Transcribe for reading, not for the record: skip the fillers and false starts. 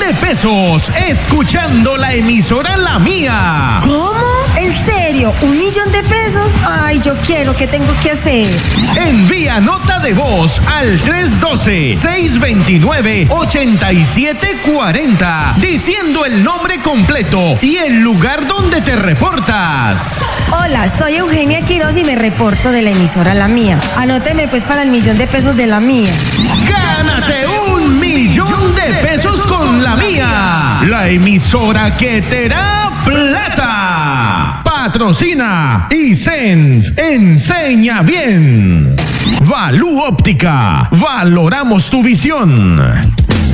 de pesos escuchando la emisora La Mía. ¿Cómo? ¿En serio? ¿1 millón de pesos? Ay, yo quiero. ¿Qué tengo que hacer? Envía nota de voz al 312-629-8740 diciendo el nombre completo y el lugar donde te reportas. Hola, soy Eugenia Quiroz y me reporto de la emisora La Mía. Anóteme pues para el 1 millón de pesos de La Mía. ¡Gánate 1 millón de pesos con La Mía! La emisora que te da plata. Patrocina ISENF. Enseña bien. Valú Óptica. Valoramos tu visión.